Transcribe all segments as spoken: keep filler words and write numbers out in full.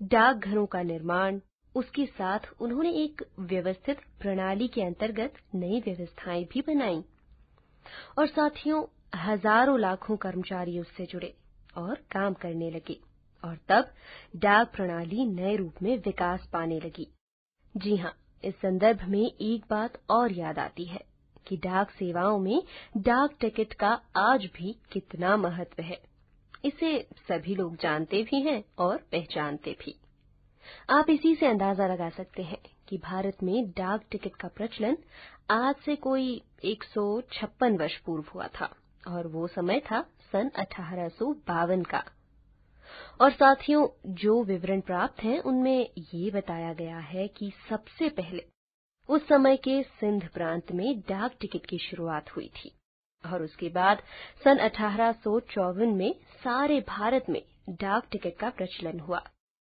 डाकघरों का निर्माण, उसके साथ उन्होंने एक व्यवस्थित प्रणाली के अंतर्गत नई व्यवस्थाएं भी बनाई और साथियों हजारों लाखों कर्मचारी उससे जुड़े और काम करने लगे और तब डाक प्रणाली नए रूप में विकास पाने लगी। जी हां, इस संदर्भ में एक बात और याद आती है कि डाक सेवाओं में डाक टिकट का आज भी कितना महत्व है। इसे सभी लोग जानते भी हैं और पहचानते भी। आप इसी से अंदाजा लगा सकते हैं कि भारत में डाक टिकट का प्रचलन आज से कोई एक सौ छप्पन वर्ष पूर्व हुआ था और वो समय था सन अठारह सौ बावन का। और साथियों, जो विवरण प्राप्त हैं उनमें ये बताया गया है कि सबसे पहले उस समय के सिंध प्रांत में डाक टिकट की शुरुआत हुई थी और उसके बाद सन अठारह सौ चौवन में सारे भारत में डाक टिकट का प्रचलन हुआ।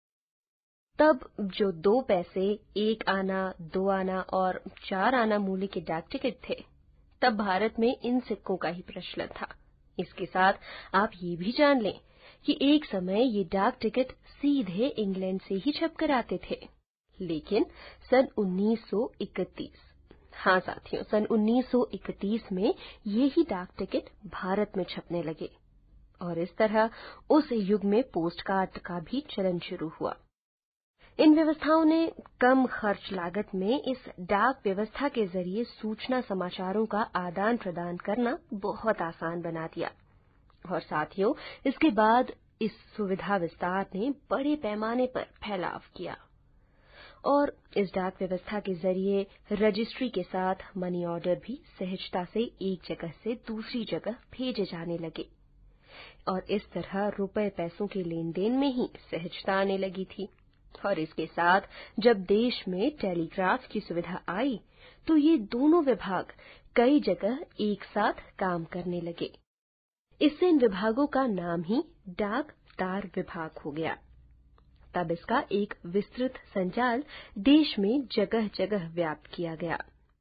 तब जो दो पैसे, एक आना, दो आना और चार आना मूल्य के डाक टिकट थे, तब भारत में इन सिक्कों का ही प्रचलन था। इसके साथ आप ये भी जान लें कि एक समय ये डाक टिकट सीधे इंग्लैंड से ही छप कर आते थे, लेकिन सन उन्नीस सौ इकतीस, हाँ साथियों, सन उन्नीस सौ इकतीस में ये ही डाक टिकट भारत में छपने लगे और इस तरह उस युग में पोस्ट कार्ड का भी चलन शुरू हुआ। इन व्यवस्थाओं ने कम खर्च लागत में इस डाक व्यवस्था के जरिए सूचना समाचारों का आदान प्रदान करना बहुत आसान बना दिया और साथियों, इसके बाद इस सुविधा विस्तार ने बड़े पैमाने पर फैलाव किया और इस डाक व्यवस्था के जरिए रजिस्ट्री के साथ मनी ऑर्डर भी सहजता से एक जगह से दूसरी जगह भेजे जाने लगे और इस तरह रुपए पैसों के लेन देन में ही सहजता आने लगी थी। और इसके साथ जब देश में टेलीग्राफ की सुविधा आई तो ये दोनों विभाग कई जगह एक साथ काम करने लगे। इससे इन विभागों का नाम ही डाक तार विभाग हो गया। तब इसका एक विस्तृत संजाल देश में जगह जगह व्याप्त किया गया।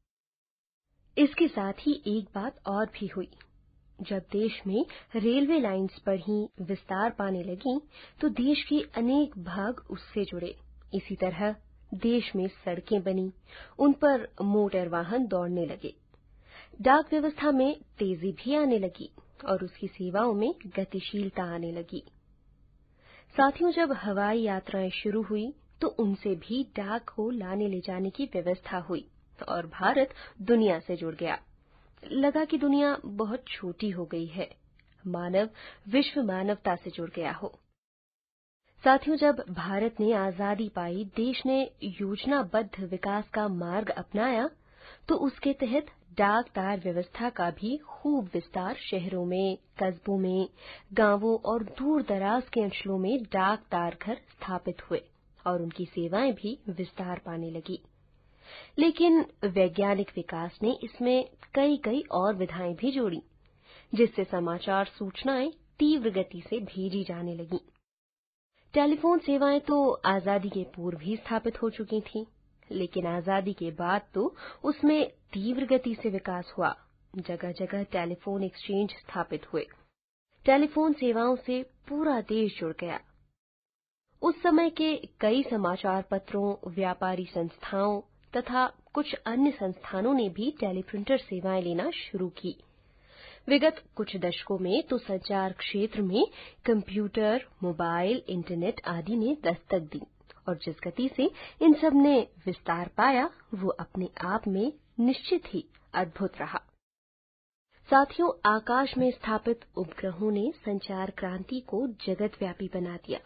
इसके साथ ही एक बात और भी हुई। जब देश में रेलवे लाइंस पर ही विस्तार पाने लगी तो देश के अनेक भाग उससे जुड़े। इसी तरह देश में सड़कें बनी, उन पर मोटर वाहन दौड़ने लगे। डाक व्यवस्था में तेजी भी आने लगी और उसकी सेवाओं में गतिशीलता आने लगी। साथियों, जब हवाई यात्राएं शुरू हुई तो उनसे भी डाक को लाने ले जाने की व्यवस्था हुई और भारत दुनिया से जुड़ गया। लगा कि दुनिया बहुत छोटी हो गई है, मानव विश्व मानवता से जुड़ गया हो। साथियों, जब भारत ने आजादी पाई, देश ने योजनाबद्ध विकास का मार्ग अपनाया तो उसके तहत डाक तार व्यवस्था का भी खूब विस्तार शहरों में, कस्बों में, गांवों और दूर दराज के अंचलों में डाक तार घर स्थापित हुए और उनकी सेवाएं भी विस्तार पाने लगी। लेकिन वैज्ञानिक विकास ने इसमें कई कई और विधाएं भी जोड़ी, जिससे समाचार सूचनाएं तीव्र गति से भेजी जाने लगीं। टेलीफोन सेवाएं तो आजादी के पूर्व ही स्थापित हो चुकी थीं, लेकिन आजादी के बाद तो उसमें तीव्र गति से विकास हुआ। जगह जगह टेलीफोन एक्सचेंज स्थापित हुए। टेलीफोन सेवाओं से पूरा देश जुड़ गया। उस समय के कई समाचार पत्रों, व्यापारी संस्थाओं तथा कुछ अन्य संस्थानों ने भी टेलीप्रिंटर सेवाएं लेना शुरू की। विगत कुछ दशकों में तो संचार क्षेत्र में कंप्यूटर, मोबाइल, इंटरनेट आदि ने दस्तक दी और जिस गति से इन सब ने विस्तार पाया वो अपने आप में निश्चित ही अद्भुत रहा। साथियों, आकाश में स्थापित उपग्रहों ने संचार क्रांति को जगतव्यापी बना दिया।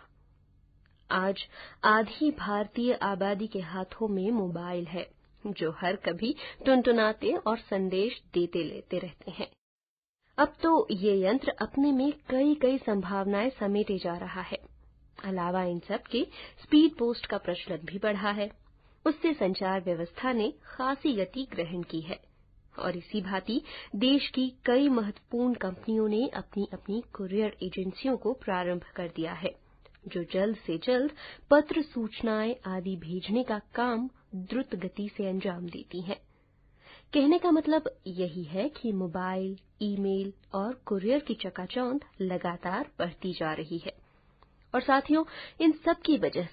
आज आधी भारतीय आबादी के हाथों में मोबाइल है, जो हर कभी टुनटुनाते और संदेश देते लेते रहते हैं। अब तो ये यंत्र अपने में कई कई संभावनाएं समेटे जा रहा है। अलावा इन सब के स्पीड पोस्ट का प्रचलन भी बढ़ा है। उससे संचार व्यवस्था ने खासी गति ग्रहण की है और इसी भांति देश की कई महत्वपूर्ण कंपनियों ने अपनी अपनी कुरियर एजेंसियों को प्रारंभ कर दिया है, जो जल्द से जल्द पत्र, सूचनाएं आदि भेजने का काम द्रुत गति से अंजाम देती हैं। कहने का मतलब यही है कि मोबाइल, ईमेल और कुरियर की चकाचौंध लगातार बढ़ती जा रही है और साथियों, इन सब की वजह